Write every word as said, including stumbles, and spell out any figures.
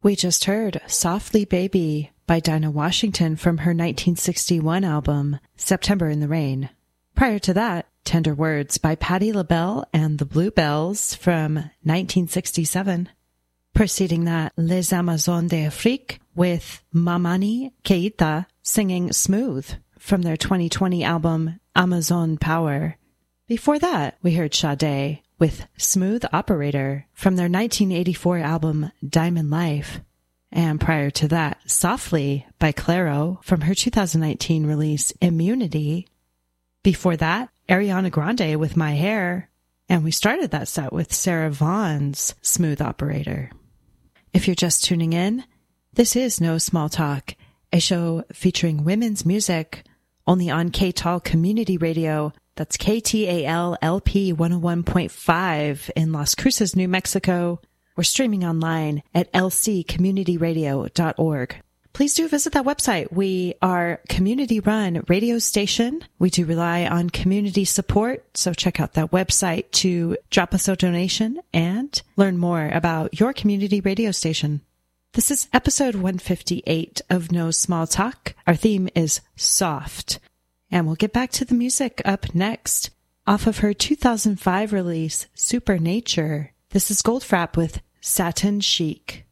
We just heard Softly Baby by Dinah Washington from her nineteen sixty-one album, September in the Rain. Prior to that, Tender Words by Patti LaBelle and the Bluebells from nineteen sixty-seven. Preceding that, Les Amazones d'Afrique with Mamani Keita singing Smooth from their twenty twenty album Amazon Power. Before that, we heard Sade with Smooth Operator from their nineteen eighty-four album Diamond Life. And prior to that, Softly by Clairo from her two thousand nineteen release Immunity. Before that, Ariana Grande with My Hair. And we started that set with Sarah Vaughan's Smooth Operator. If you're just tuning in, this is No Small Talk, a show featuring women's music only on K T A L Community Radio. That's K T A L L P one oh one point five in Las Cruces, New Mexico. We're streaming online at L C community radio dot org. Please do visit that website. We are a community-run radio station. We do rely on community support, so check out that website to drop us a donation and learn more about your community radio station. This is episode one fifty-eight of No Small Talk. Our theme is Soft. And we'll get back to the music up next. Off of her two thousand five release, Supernature, this is Goldfrapp with Satin Chic.